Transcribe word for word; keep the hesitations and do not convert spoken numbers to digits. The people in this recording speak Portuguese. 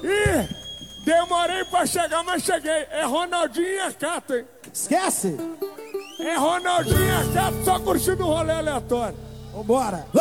Ih, demorei pra chegar, mas cheguei. É Ronaldinho e Arcato, hein? Esquece! É Ronaldinho e Arcato, só curtindo o rolê aleatório. Vambora!